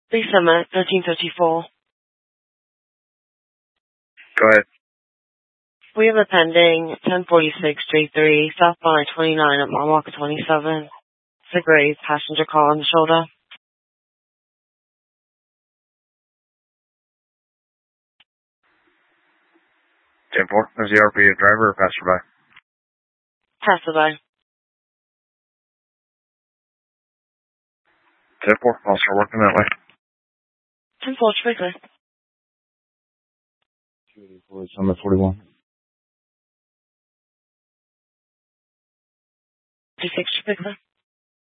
Lisa Met, 1354. Go ahead. We have a pending 1046 J3 southbound 29 at Monwalker 27. It's a grave passenger car on the shoulder. Ten-four. Is the RP a driver or passerby? Passerby. Ten-four. I'll start working that way. 10-4, quickly. 284 is number 41. 56, quickly.